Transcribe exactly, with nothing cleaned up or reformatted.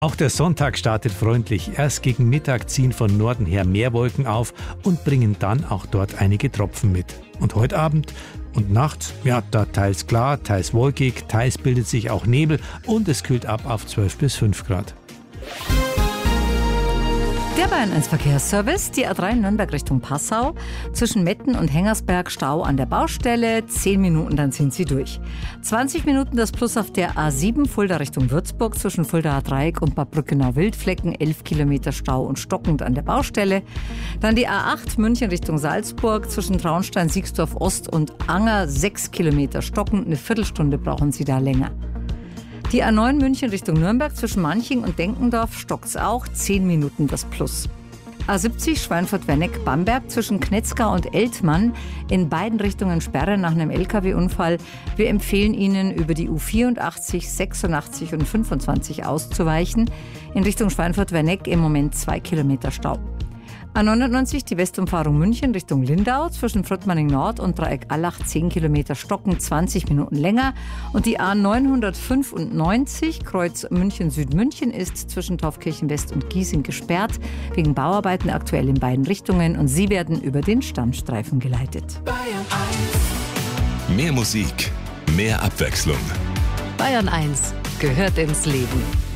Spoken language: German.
Auch der Sonntag startet freundlich. Erst gegen Mittag ziehen von Norden her mehr Wolken auf und bringen dann auch dort einige Tropfen mit. Und heute Abend und Nacht, ja, da teils klar, teils wolkig, teils bildet sich auch Nebel und es kühlt ab auf zwölf bis fünf Grad. Der Bayern eins Verkehrsservice, die A drei Nürnberg Richtung Passau, zwischen Metten und Hengersberg Stau an der Baustelle, zehn Minuten, dann sind Sie durch. zwanzig Minuten das Plus auf der A sieben Fulda Richtung Würzburg, zwischen Fuldaer Dreieck und Bad Brückenau-Wildflecken, elf Kilometer Stau und stockend an der Baustelle. Dann die A acht München Richtung Salzburg, zwischen Traunstein, Siegsdorf Ost und Anger, sechs Kilometer stockend, eine Viertelstunde brauchen Sie da länger. Die A neun München Richtung Nürnberg, zwischen Manching und Denkendorf stockt's auch, zehn Minuten das Plus. A siebzig Schweinfurt-Werneck-Bamberg, zwischen Knetzgau und Eltmann, in beiden Richtungen Sperre nach einem L K W-Unfall. Wir empfehlen Ihnen, über die U vierundachtzig, sechsundachtzig und fünfundzwanzig auszuweichen. In Richtung Schweinfurt-Werneck im Moment zwei Kilometer Stau. A neunundneunzig, die Westumfahrung München Richtung Lindau, zwischen Fröttmanning Nord und Dreieck Allach, zehn Kilometer stocken, zwanzig Minuten länger. Und die A neunhundertfünfundneunzig, Kreuz München-Südmünchen, ist zwischen Taufkirchen West und Giesing gesperrt, wegen Bauarbeiten aktuell in beiden Richtungen. Und Sie werden über den Standstreifen geleitet. Bayern eins. Mehr Musik, mehr Abwechslung. Bayern eins gehört ins Leben.